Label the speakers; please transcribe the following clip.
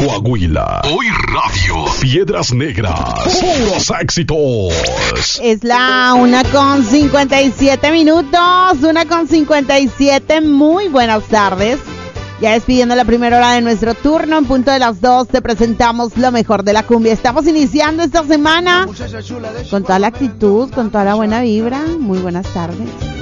Speaker 1: Coahuila. Hoy Radio. Piedras Negras. Puros éxitos.
Speaker 2: Es la 1:57 minutos. 1:57. Muy buenas tardes. Ya despidiendo la primera hora de nuestro turno, en punto de las 2, te presentamos lo mejor de la cumbia. Estamos iniciando esta semana con toda la actitud, con toda la buena vibra. Muy buenas tardes.